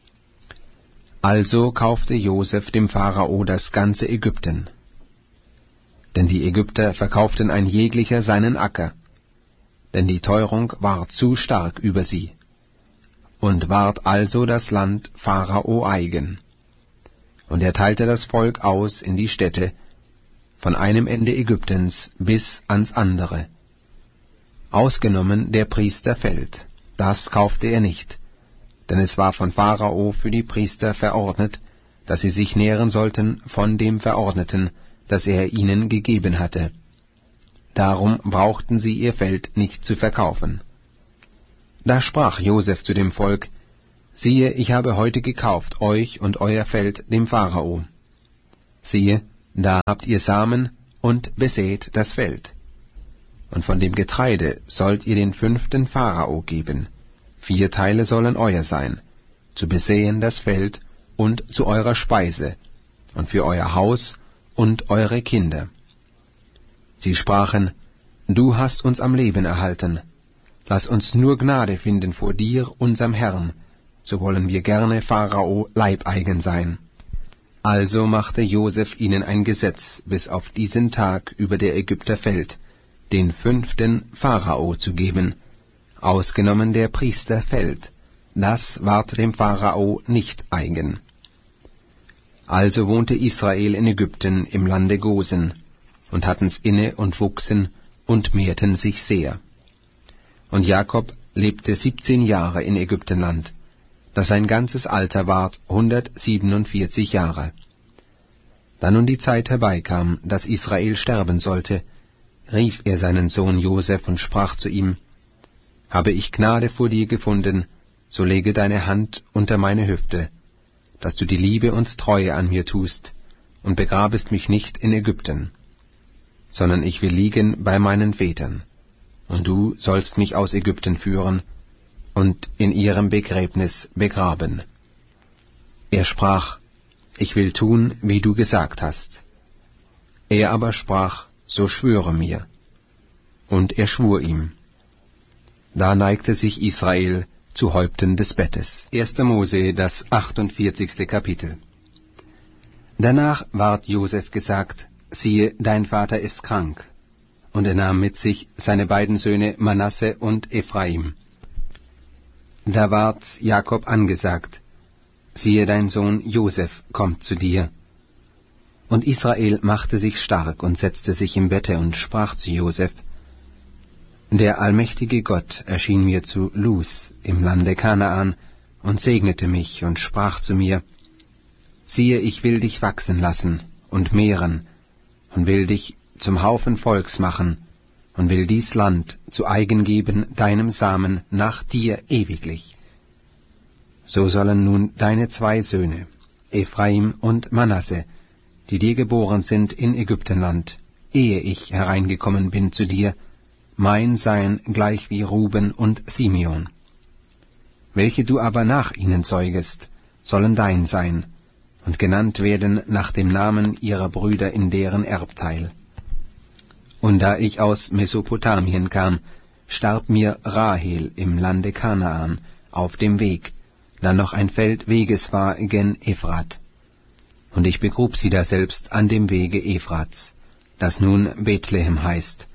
Speaker 1: Also kaufte Joseph dem Pharao das ganze Ägypten. Denn die Ägypter verkauften ein jeglicher seinen Acker, denn die Teuerung war zu stark über sie. Und ward also das Land Pharao eigen. Und er teilte das Volk aus in die Städte, von einem Ende Ägyptens bis ans andere. Ausgenommen der Priester Feld, das kaufte er nicht, denn es war von Pharao für die Priester verordnet, dass sie sich nähren sollten von dem Verordneten, das er ihnen gegeben hatte. Darum brauchten sie ihr Feld nicht zu verkaufen. Da sprach Joseph zu dem Volk, Siehe, ich habe heute gekauft euch und euer Feld dem Pharao. Siehe, da habt ihr Samen und besät das Feld. Und von dem Getreide sollt ihr den fünften Pharao geben. Vier Teile sollen euer sein, zu besehen das Feld und zu eurer Speise, und für euer Haus und eure Kinder. Sie sprachen, Du hast uns am Leben erhalten. Lass uns nur Gnade finden vor dir, unserem Herrn, so wollen wir gerne Pharao Leibeigen sein. Also machte Joseph ihnen ein Gesetz bis auf diesen Tag über der Ägypter Feld, den fünften Pharao zu geben, ausgenommen der Priester Feld, das ward dem Pharao nicht eigen. Also wohnte Israel in Ägypten im Lande Gosen, und hatten's inne und wuchsen und mehrten sich sehr. Und Jakob lebte siebzehn Jahre in Ägyptenland, das sein ganzes Alter ward hundertsiebenundvierzig Jahre. Da nun die Zeit herbeikam, dass Israel sterben sollte, rief er seinen Sohn Joseph und sprach zu ihm, Habe ich Gnade vor dir gefunden, so lege deine Hand unter meine Hüfte, dass du die Liebe und Treue an mir tust, und begrabest mich nicht in Ägypten, sondern ich will liegen bei meinen Vätern, und du sollst mich aus Ägypten führen und in ihrem Begräbnis begraben. Er sprach, Ich will tun, wie du gesagt hast. Er aber sprach, So schwöre mir. Und er schwur ihm. Da neigte sich Israel zu Häupten des Bettes. erster Mose, das achtundvierzigste Kapitel. Danach ward Joseph gesagt, siehe, dein Vater ist krank. Und er nahm mit sich seine beiden Söhne Manasse und Ephraim. Da ward Jakob angesagt, siehe, dein Sohn Joseph kommt zu dir. Und Israel machte sich stark und setzte sich im Bette und sprach zu Joseph, Der allmächtige Gott erschien mir zu Luz im Lande Kanaan und segnete mich und sprach zu mir, siehe, ich will dich wachsen lassen und mehren und will dich zum Haufen Volks machen und will dies Land zu eigen geben deinem Samen nach dir ewiglich. So sollen nun deine zwei Söhne, Ephraim und Manasse, die dir geboren sind in Ägyptenland, ehe ich hereingekommen bin zu dir, mein sein gleich wie Ruben und Simeon. Welche du aber nach ihnen zeugest, sollen dein sein, und genannt werden nach dem Namen ihrer Brüder in deren Erbteil. Und da ich aus Mesopotamien kam, starb mir Rahel im Lande Kanaan auf dem Weg, da noch ein Feld Weges war gen Ephrat. Und ich begrub sie daselbst an dem Wege Ephrats, das nun Bethlehem heißt.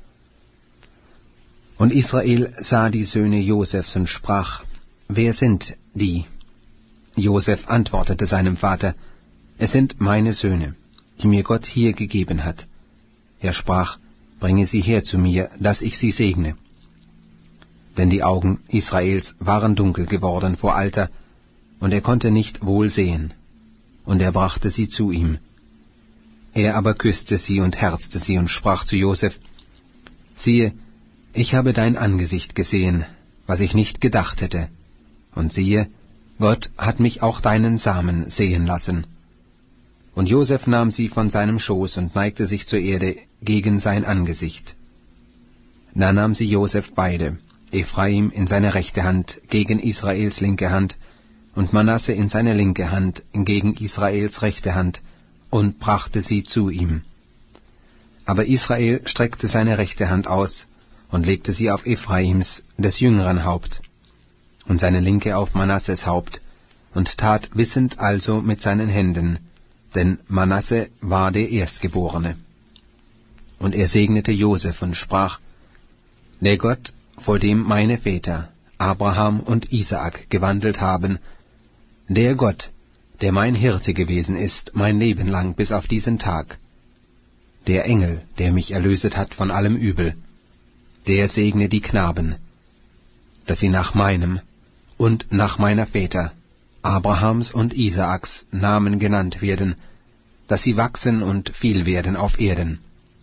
Speaker 1: Und Israel sah die Söhne Josefs und sprach, Wer sind die? Joseph antwortete seinem Vater, Es sind meine Söhne, die mir Gott hier gegeben hat. Er sprach, Bringe sie her zu mir, dass ich sie segne. Denn die Augen Israels waren dunkel geworden vor Alter, und er konnte nicht wohl sehen. Und er brachte sie zu ihm. Er aber küsste sie und herzte sie und sprach zu Joseph, Siehe, ich habe dein Angesicht gesehen, was ich nicht gedacht hätte. Und siehe, Gott hat mich auch deinen Samen sehen lassen. Und Joseph nahm sie von seinem Schoß und neigte sich zur Erde gegen sein Angesicht. Da nahm sie Joseph beide, Ephraim in seine rechte Hand gegen Israels linke Hand, und Manasse in seine linke Hand gegen Israels rechte Hand, und brachte sie zu ihm. Aber Israel streckte seine rechte Hand aus und legte sie auf Ephraims, des jüngeren Haupt, und seine linke auf Manasses Haupt, und tat wissend also mit seinen Händen, denn Manasse war der Erstgeborene. Und er segnete Joseph und sprach, Der Gott, vor dem meine Väter, Abraham und Isaak, gewandelt haben, der Gott, der mein Hirte gewesen ist, mein Leben lang bis auf diesen Tag, der Engel, der mich erlöset hat von allem Übel, der segne die Knaben, dass sie nach meinem und nach meiner Väter, Abrahams und Isaaks, Namen genannt werden, dass sie wachsen und viel werden auf Erden.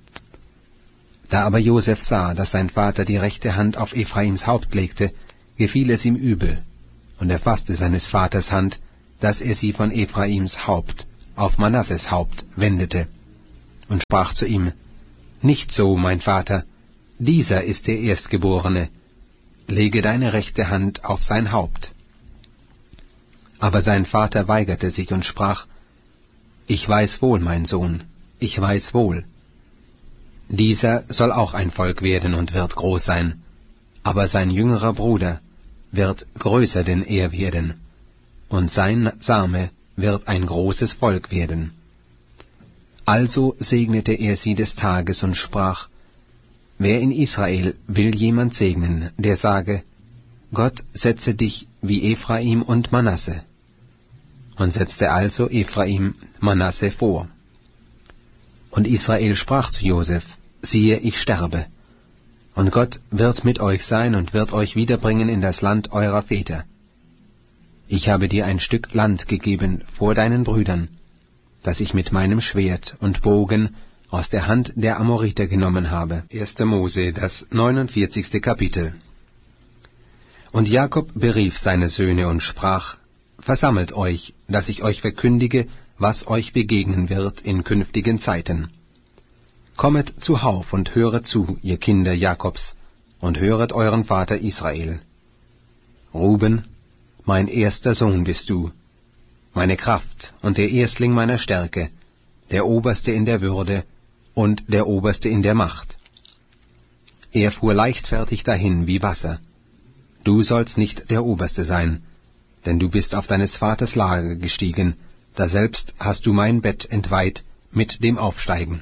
Speaker 1: Da aber Joseph sah, dass sein Vater die rechte Hand auf Ephraims Haupt legte, gefiel es ihm übel, und er fasste seines Vaters Hand, dass er sie von Ephraims Haupt auf Manasses Haupt wendete, und sprach zu ihm, »Nicht so, mein Vater, dieser ist der Erstgeborene, lege deine rechte Hand auf sein Haupt.« Aber sein Vater weigerte sich und sprach, »Ich weiß wohl, mein Sohn, ich weiß wohl. Dieser soll auch ein Volk werden und wird groß sein, aber sein jüngerer Bruder wird größer denn er werden, und sein Same wird ein großes Volk werden.« Also segnete er sie des Tages und sprach, »Wer in Israel will jemand segnen, der sage, Gott setze dich wie Ephraim und Manasse.« Und setzte also Ephraim Manasse vor. Und Israel sprach zu Josef, »Siehe, ich sterbe, und Gott wird mit euch sein und wird euch wiederbringen in das Land eurer Väter. Ich habe dir ein Stück Land gegeben vor deinen Brüdern, das ich mit meinem Schwert und Bogen aus der Hand der Amoriter genommen habe.« erster Mose, das neunundvierzigste Kapitel. Und Jakob berief seine Söhne und sprach, »Versammelt euch, dass ich euch verkündige, was euch begegnen wird in künftigen Zeiten. Kommet zuhauf und höret zu, ihr Kinder Jakobs, und höret euren Vater Israel. Ruben, mein erster Sohn bist du, meine Kraft und der Erstling meiner Stärke, der Oberste in der Würde und der Oberste in der Macht. Er fuhr leichtfertig dahin wie Wasser. Du sollst nicht der Oberste sein, denn du bist auf deines Vaters Lager gestiegen, daselbst hast du mein Bett entweiht mit dem Aufsteigen.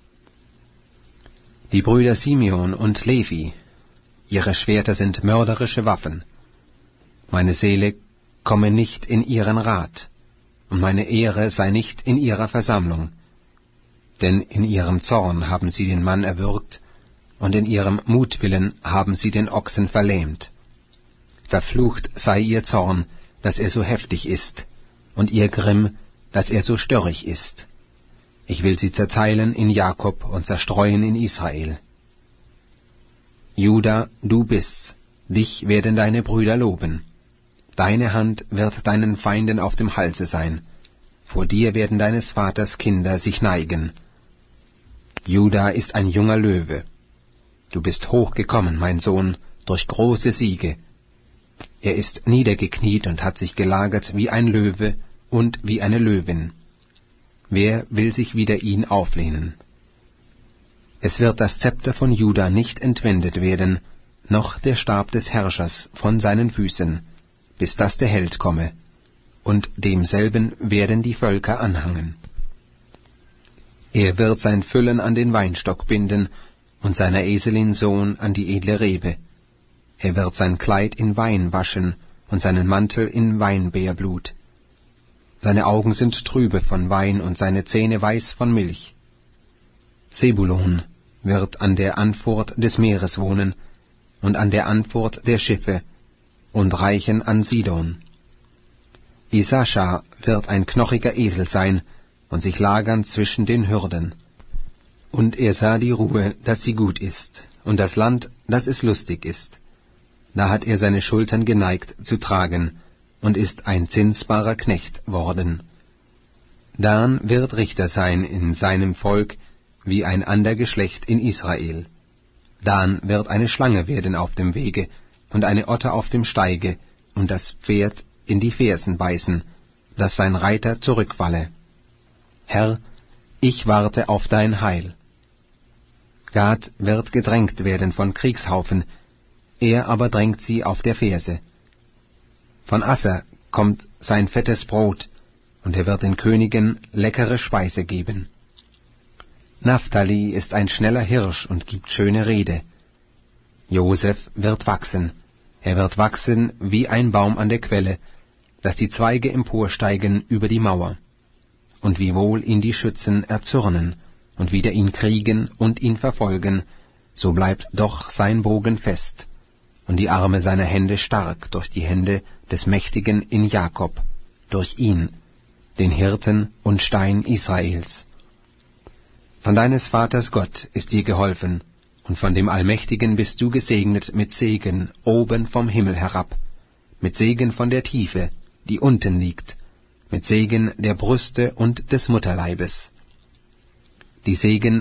Speaker 1: Die Brüder Simeon und Levi, ihre Schwerter sind mörderische Waffen. Meine Seele komme nicht in ihren Rat, und meine Ehre sei nicht in ihrer Versammlung. Denn in ihrem Zorn haben sie den Mann erwürgt, und in ihrem Mutwillen haben sie den Ochsen verlähmt. Verflucht sei ihr Zorn, dass er so heftig ist, und ihr Grimm, dass er so störrig ist. Ich will sie zerteilen in Jakob und zerstreuen in Israel. Juda, du bist's, dich werden deine Brüder loben. Deine Hand wird deinen Feinden auf dem Halse sein, vor dir werden deines Vaters Kinder sich neigen. Juda ist ein junger Löwe. Du bist hochgekommen, mein Sohn, durch große Siege. Er ist niedergekniet und hat sich gelagert wie ein Löwe und wie eine Löwin. Wer will sich wider ihn auflehnen? Es wird das Zepter von Juda nicht entwendet werden, noch der Stab des Herrschers von seinen Füßen, bis dass der Held komme, und demselben werden die Völker anhangen. Er wird sein Füllen an den Weinstock binden und seiner Eselin Sohn an die edle Rebe. Er wird sein Kleid in Wein waschen und seinen Mantel in Weinbeerblut. Seine Augen sind trübe von Wein und seine Zähne weiß von Milch. Sebulon wird an der Anfurt des Meeres wohnen und an der Anfurt der Schiffe und reichen an Sidon. Issachar wird ein knochiger Esel sein und sich lagern zwischen den Hürden. Und er sah die Ruhe, dass sie gut ist, und das Land, dass es lustig ist. Da hat er seine Schultern geneigt zu tragen, und ist ein zinsbarer Knecht worden. Dan wird Richter sein in seinem Volk, wie ein ander Geschlecht in Israel. Dan wird eine Schlange werden auf dem Wege, und eine Otter auf dem Steige, und das Pferd in die Fersen beißen, dass sein Reiter zurückfalle. Herr, ich warte auf dein Heil. Gad wird gedrängt werden von Kriegshaufen, er aber drängt sie auf der Ferse. Von Asser kommt sein fettes Brot, und er wird den Königen leckere Speise geben. Naphtali ist ein schneller Hirsch und gibt schöne Rede. Josef wird wachsen, er wird wachsen wie ein Baum an der Quelle, dass die Zweige emporsteigen über die Mauer. Und wiewohl ihn die Schützen erzürnen und wider ihn kriegen und ihn verfolgen, so bleibt doch sein Bogen fest, und die Arme seiner Hände stark durch die Hände des Mächtigen in Jakob, durch ihn, den Hirten und Stein Israels. Von deines Vaters Gott ist dir geholfen, und von dem Allmächtigen bist du gesegnet mit Segen oben vom Himmel herab, mit Segen von der Tiefe, die unten liegt, mit Segen der Brüste und des Mutterleibes. Die Segen